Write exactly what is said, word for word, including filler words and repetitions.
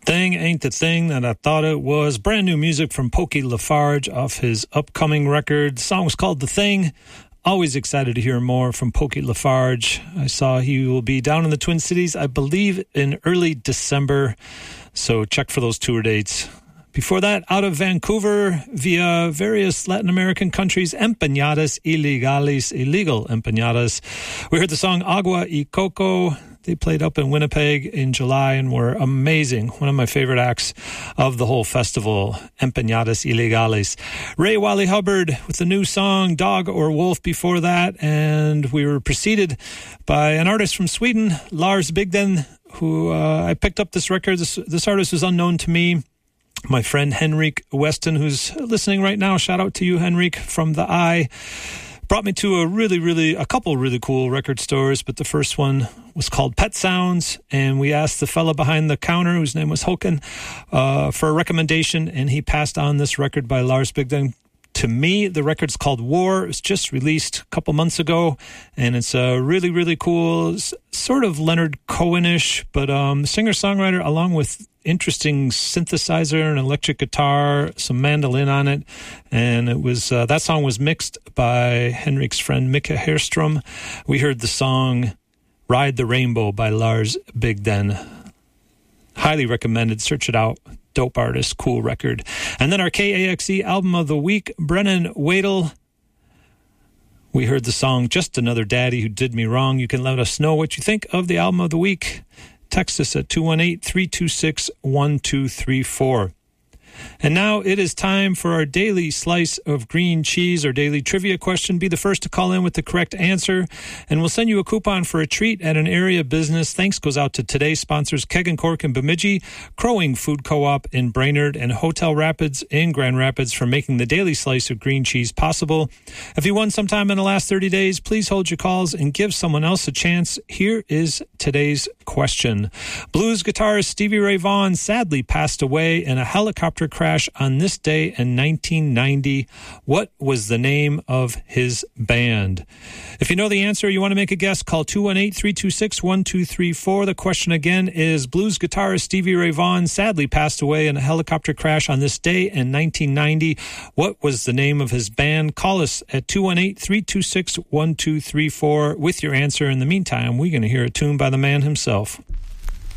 Thing Ain't the Thing That I Thought It Was. Brand new music from Pokey Lafarge off his upcoming record. The song was called The Thing. Always excited to hear more from Pokey Lafarge. I saw he will be down in the Twin Cities, I believe, in early December. So check for those tour dates. Before that, out of Vancouver, via various Latin American countries, Empanadas Ilegales, illegal empanadas. We heard the song Agua y Coco. They played up in Winnipeg in July and were amazing. One of my favorite acts of the whole festival, Empanadas Ilegales. Ray Wally Hubbard with the new song, Dog or Wolf, before that. And we were preceded by an artist from Sweden, Lars Bigden, who uh, I picked up this record. This, this artist was unknown to me. My friend Henrik Weston, who's listening right now, shout out to you, Henrik, from The Eye, brought me to a really, really, a couple really cool record stores, but the first one was called Pet Sounds, and we asked the fella behind the counter, whose name was Håkan, uh, for a recommendation, and he passed on this record by Lars Bigden to me. The record's called War. It was just released a couple months ago, and it's a uh, really, really cool, sort of Leonard Cohen-ish, but um, singer-songwriter, along with interesting synthesizer and electric guitar, some mandolin on it, and it was uh, that song was mixed by Henrik's friend Mika Herstrom. We heard the song Ride the Rainbow by Lars Bigden. Highly recommended. Search it out. Dope artist, cool record. And then our K A X E album of the week, Brennan Wadel. We heard the song Just Another Daddy Who Did Me Wrong. You can let us know what you think of the album of the week. Text us at two one eight, three two six, one two three four. And now it is time for our daily slice of green cheese, our daily trivia question. Be the first to call in with the correct answer, and we'll send you a coupon for a treat at an area business. Thanks goes out to today's sponsors, Keg and Cork in Bemidji, Crowing Food Co-op in Brainerd, and Hotel Rapids in Grand Rapids for making the daily slice of green cheese possible. If you won sometime in the last thirty days, please hold your calls and give someone else a chance. Here is today's question. Blues guitarist Stevie Ray Vaughan sadly passed away in a helicopter crash on this day in nineteen ninety. What was the name of his band? If you know the answer, you want to make a guess, call two one eight, three two six, one two three four. The question again is, blues guitarist Stevie Ray Vaughan sadly passed away in a helicopter crash on this day in nineteen ninety. What was the name of his band? Call us at two one eight, three two six, one two three four with your answer. In the meantime, we're going to hear a tune by the man himself.